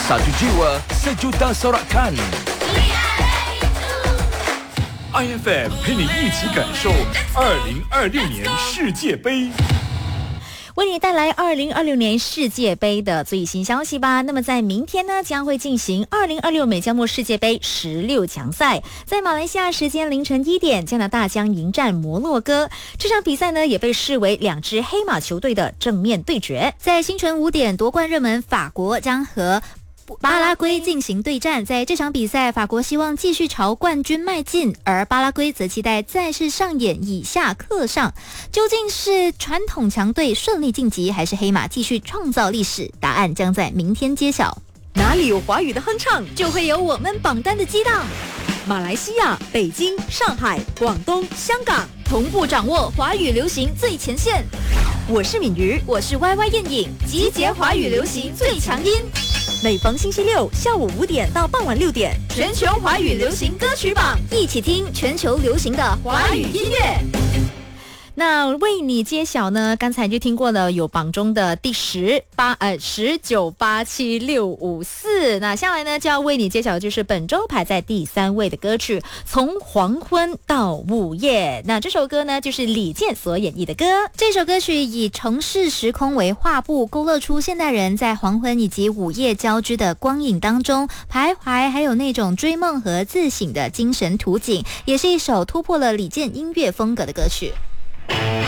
Satu jiwa, sejuta sorakan. IFM 陪你一起感受2026年世界杯。 为你带来2026年世界杯的最新消息吧。那么在明天呢，将会进行2026美加墨世界杯16强赛，在马来西亚时间凌晨1点，加拿大将迎战摩洛哥。这场比赛呢，也被视为两支黑马球队的正面对决。在清晨5点，夺冠热门法国将和巴拉圭进行对战。在这场比赛，法国希望继续朝冠军迈进，而巴拉圭则期待再次上演以下克上。究竟是传统强队顺利晋级，还是黑马继续创造历史？答案将在明天揭晓。 哪里有华语的哼唱， 就会有我们榜单的激荡。 马来西亚、北京、上海、广东、香港同步掌握华语流行最前线。 我是敏瑜， 我是 YY 燕颖，集结华语流行最强音。 每逢星期六下午5点到傍晚6点， 全球华语流行歌曲榜，一起听全球流行的华语音乐。那为你揭晓呢，刚才就听过了，有榜中的第1987654。那下来呢，就要为你揭晓就是本周排在第3位的歌曲《从黄昏到午夜》。那这首歌呢，就是李健所演绎的歌。这首歌曲以城市时空为画布，勾勒出现代人在黄昏以及午夜交织的光影当中徘徊，还有那种追梦和自省的精神图景，也是一首突破了李健音乐风格的歌曲。